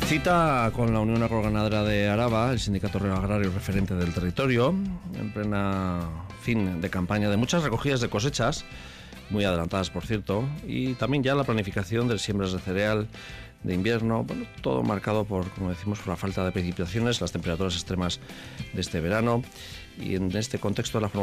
Cita con la Unión Agroganadera de Araba, el sindicato agrario referente del territorio, en plena fin de campaña de muchas recogidas de cosechas, muy adelantadas por cierto, y también ya la planificación de siembras de cereal de invierno, bueno, todo marcado por, como decimos, por la falta de precipitaciones, las temperaturas extremas de este verano, y en este contexto la